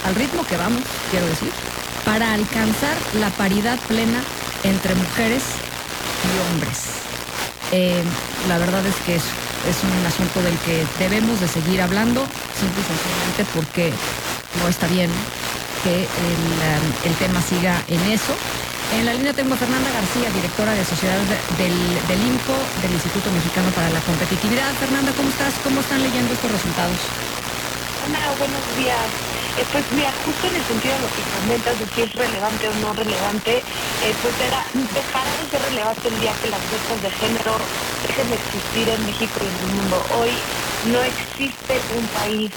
al ritmo que vamos, quiero decir, para alcanzar la paridad plena entre mujeres y hombres. La verdad es que es un asunto del que debemos de seguir hablando, simple y sencillamente porque no está bien que el tema siga en eso. En la línea tengo a Fernanda García, directora de Sociedad del INCO, del Instituto Mexicano para la Competitividad. Fernanda, ¿cómo estás? ¿Cómo están leyendo estos resultados? Hola, buenos días. Pues mira, justo en el sentido de lo que comentas de si es relevante o no relevante, pues dejará de ser relevante el día que las brechas de género dejen de existir en México y en el mundo. Hoy no existe un país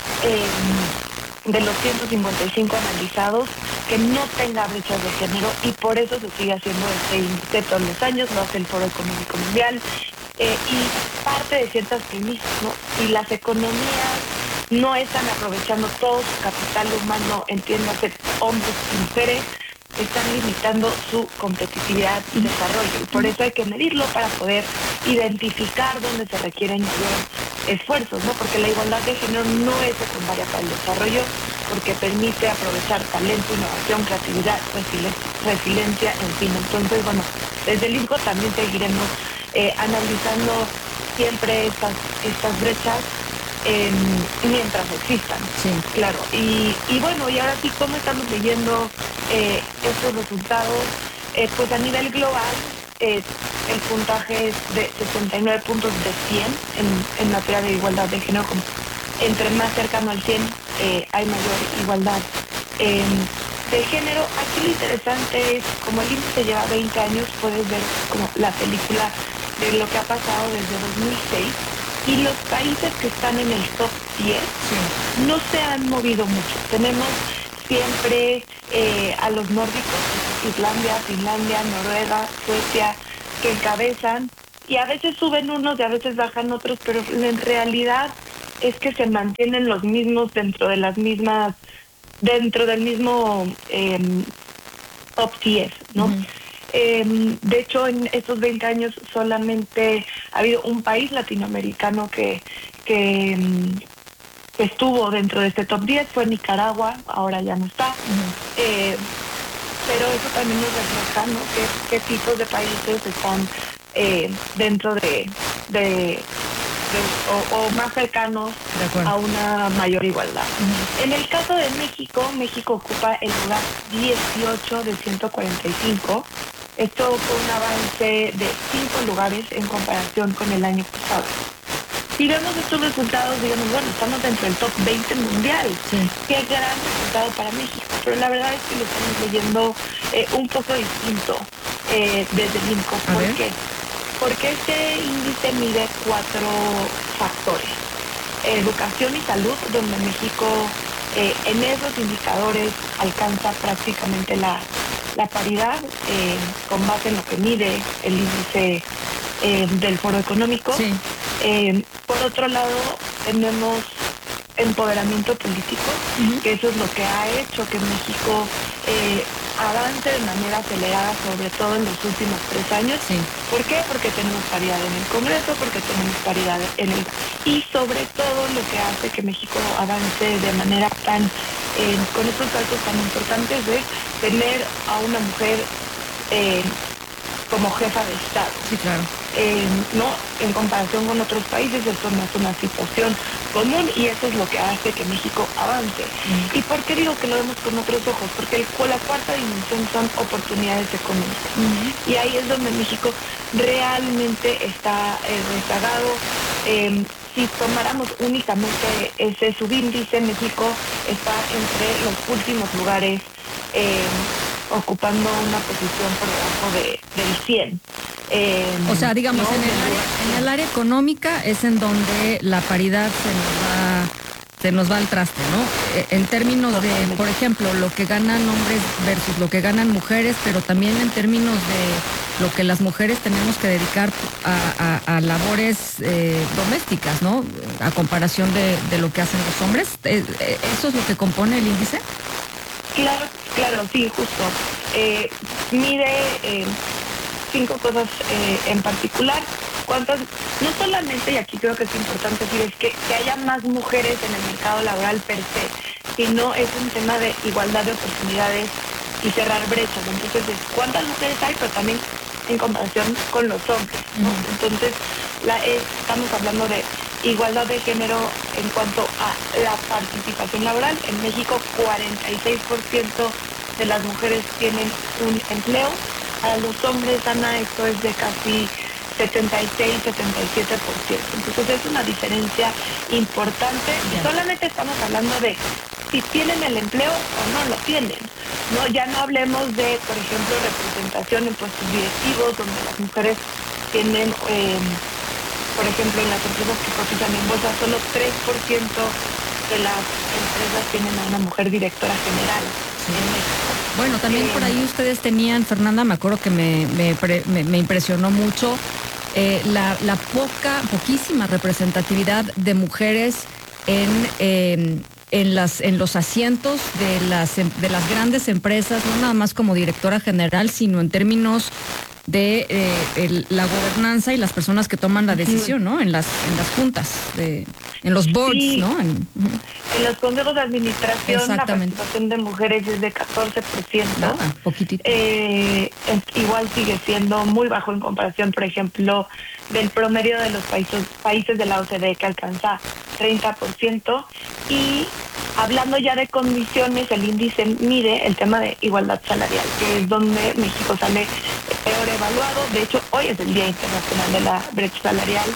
de los 155 analizados que no tenga brechas de género, y por eso se sigue haciendo este índice todos los años, lo hace el Foro Económico Mundial, y parte de ciertas premisas, ¿no? Si las economías no están aprovechando todo su capital humano, entiéndase, hombres y mujeres, están limitando su competitividad y desarrollo. Y por eso hay que medirlo para poder identificar dónde se requieren mayores esfuerzos, ¿no? Porque la igualdad de género no es secundaria para el desarrollo, porque permite aprovechar talento, innovación, creatividad, resiliencia, en fin. Entonces, bueno, desde el INCO también seguiremos analizando siempre estas brechas mientras existan. Sí. Claro. Y bueno, y ahora sí, ¿cómo estamos leyendo estos resultados? Pues a nivel global, el puntaje es de 69 puntos de 100 en materia de igualdad de género. Entre más cercano al 100 hay mayor igualdad de género. Aquí lo interesante es, como el índice lleva 20 años, puedes ver como la película de lo que ha pasado desde 2006, y los países que están en el top 10 no se han movido mucho. Tenemos siempre a los nórdicos, Islandia, Finlandia, Noruega, Suecia, que encabezan, y a veces suben unos y a veces bajan otros, pero en realidad es que se mantienen los mismos dentro del mismo top 10, ¿no? Uh-huh. De hecho, en estos 20 años solamente ha habido un país latinoamericano que estuvo dentro de este top 10, fue Nicaragua, ahora ya no está. Uh-huh. Pero eso también nos refleja, ¿no? qué tipos de países están dentro o más cercanos a una mayor igualdad. Uh-huh. En el caso de México, México ocupa el lugar 18 de 145. Esto fue un avance de 5 lugares en comparación con el año pasado. Si vemos estos resultados, digamos, bueno, estamos dentro del top 20 mundial. Sí. Qué gran resultado para México. Pero la verdad es que lo estamos leyendo un poco distinto desde el INCO. ¿Por qué? Porque este índice mide 4 factores. Educación y salud, donde México en esos indicadores alcanza prácticamente la paridad con base en lo que mide el índice del Foro Económico. Sí. Por otro lado, tenemos empoderamiento político, uh-huh, que eso es lo que ha hecho que México avance de manera acelerada, sobre todo en los últimos 3 años. Sí. ¿Por qué? Porque tenemos paridad en el Congreso, porque tenemos paridad en el... Y sobre todo lo que hace que México avance de manera con estos saltos tan importantes es tener a una mujer como jefa de Estado. Sí, claro. No, en comparación con otros países, esto no es una situación común, y eso es lo que hace que México avance. ¿Y por qué digo que lo vemos con otros ojos? Porque la cuarta dimensión son oportunidades económicas. Y ahí es donde México realmente está rezagado. Si tomáramos únicamente ese subíndice, México está entre los últimos lugares, ocupando una posición por debajo del 100. O sea, digamos, ¿no? en el área económica es en donde la paridad se nos va al traste, ¿no? En términos de, por ejemplo, lo que ganan hombres versus lo que ganan mujeres, pero también en términos de lo que las mujeres tenemos que dedicar a labores domésticas, ¿no? A comparación de lo que hacen los hombres. ¿Eso es lo que compone el índice? Claro, sí, justo. Mide 5 cosas en particular. No solamente, y aquí creo que es importante decir, es que haya más mujeres en el mercado laboral per se, sino es un tema de igualdad de oportunidades y cerrar brechas. Entonces, ¿cuántas mujeres hay? Pero también en comparación con los hombres, ¿no? Entonces, estamos hablando de igualdad de género en cuanto a la participación laboral. En México, 46% de las mujeres tienen un empleo. A los hombres, Ana, esto es de casi 76-77%. Entonces es una diferencia importante. Y solamente estamos hablando de si tienen el empleo o no lo tienen. No, ya no hablemos de, por ejemplo, representación en puestos directivos, donde las mujeres tienen, por ejemplo, en las empresas que cotizan en bolsa, solo 3% de las empresas tienen a una mujer directora general en México. Bueno, también por ahí ustedes tenían, Fernanda, me acuerdo que me impresionó mucho la poquísima representatividad de mujeres en los asientos de las grandes empresas, no nada más como directora general, sino en términos de la gobernanza y las personas que toman la decisión, ¿no? En las juntas, en los boards, sí, ¿no? En los consejos de administración la participación de mujeres es de 14%. Nada, poquitito. Igual sigue siendo muy bajo en comparación, por ejemplo, del promedio de los países de la OCDE, que alcanza 30%. Y hablando ya de condiciones, el índice mide el tema de igualdad salarial, que es donde México sale peor evaluado. De hecho, hoy es el Día Internacional de la Brecha Salarial,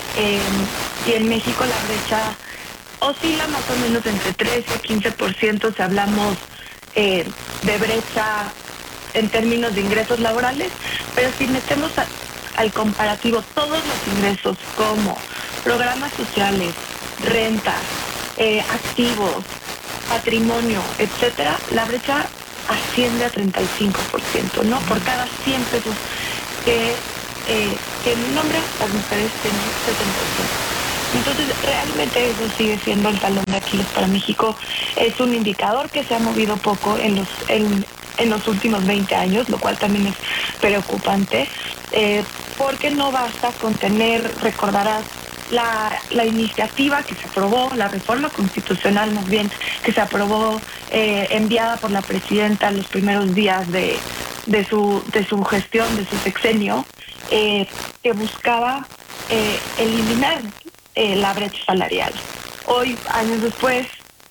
y en México la brecha oscila más o menos entre 13 y 15% si hablamos de brecha en términos de ingresos laborales, pero si metemos al comparativo todos los ingresos como programas sociales, rentas, activos, patrimonio, etcétera, la brecha asciende a 35%, ¿no? Por cada 100 pesos que en nombre las mujeres tienen 70%. Entonces, realmente eso sigue siendo el talón de Aquiles para México. Es un indicador que se ha movido poco en los últimos 20 años, lo cual también es preocupante, porque no basta con tener, recordarás, la iniciativa que se aprobó, la reforma constitucional más bien, que se aprobó, enviada por la presidenta en los primeros días de su gestión, de su sexenio, que buscaba eliminar la brecha salarial. Hoy, años después,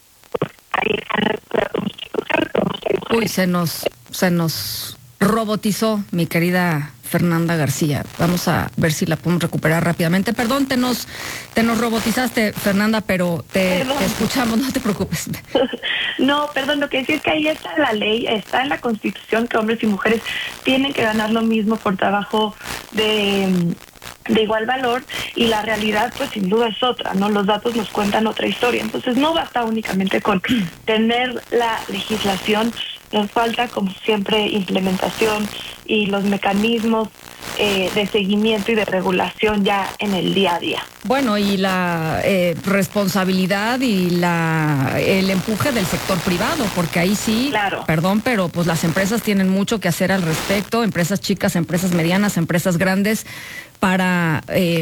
uy, se nos robotizó mi querida Fernanda García. Vamos a ver si la podemos recuperar rápidamente. Perdón, te nos robotizaste, Fernanda, pero te escuchamos, no te preocupes. No, perdón, lo que decía es que ahí está la ley, está en la Constitución que hombres y mujeres tienen que ganar lo mismo por trabajo de igual valor, y la realidad pues sin duda es otra, ¿no? Los datos nos cuentan otra historia. Entonces no basta únicamente con tener la legislación, nos falta como siempre implementación y los mecanismos de seguimiento y de regulación ya en el día a día. Bueno, y la responsabilidad y el empuje del sector privado, porque ahí sí, claro, perdón, pero pues las empresas tienen mucho que hacer al respecto, empresas chicas, empresas medianas, empresas grandes, para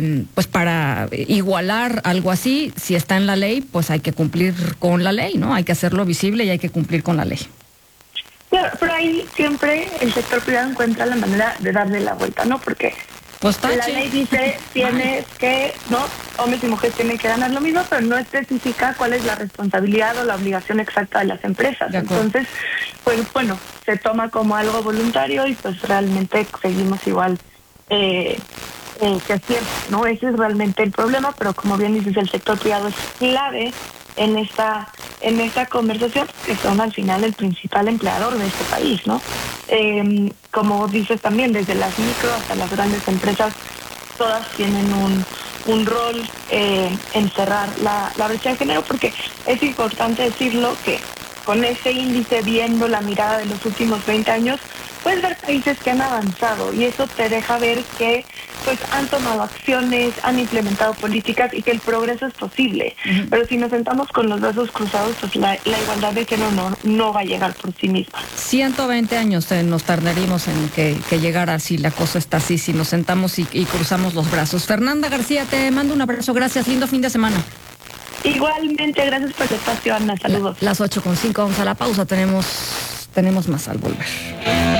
igualar algo así. Si está en la ley, pues hay que cumplir con la ley, ¿no? Hay que hacerlo visible y hay que cumplir con la ley. Claro, pero ahí siempre el sector privado encuentra la manera de darle la vuelta, ¿no? Porque la ley dice tienes que, ¿no? Hombres y mujeres tienen que ganar lo mismo, pero no especifica cuál es la responsabilidad o la obligación exacta de las empresas. Entonces, pues bueno, se toma como algo voluntario y pues realmente seguimos igual que siempre, ¿no? Ese es realmente el problema, pero como bien dices, el sector privado es clave en esta conversación, que son al final el principal empleador de este país, ¿no? Como dices también, desde las micro hasta las grandes empresas, todas tienen un rol en cerrar la brecha de género, porque es importante decirlo que con ese índice, viendo la mirada de los últimos 20 años, puedes ver países que han avanzado, y eso te deja ver que pues han tomado acciones, han implementado políticas y que el progreso es posible. Uh-huh. Pero si nos sentamos con los brazos cruzados, pues la igualdad de género no va a llegar por sí misma. 120 años nos tardaríamos en que llegara, si la cosa está así, si nos sentamos y cruzamos los brazos. Fernanda García, te mando un abrazo, gracias, lindo fin de semana. Igualmente, gracias por el espacio, Ana. Saludos. Las 8:05, vamos a la pausa. Tenemos más al volver.